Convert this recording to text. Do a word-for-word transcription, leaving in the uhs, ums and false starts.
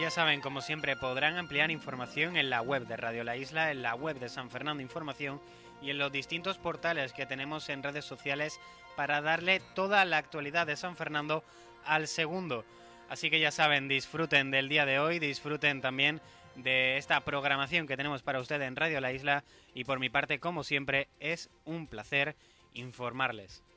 Ya saben, como siempre, podrán ampliar información en la web de Radio La Isla, en la web de San Fernando Información y en los distintos portales que tenemos en redes sociales para darle toda la actualidad de San Fernando al segundo. Así que ya saben, disfruten del día de hoy, disfruten también de esta programación que tenemos para ustedes en Radio La Isla y por mi parte, como siempre, es un placer informarles.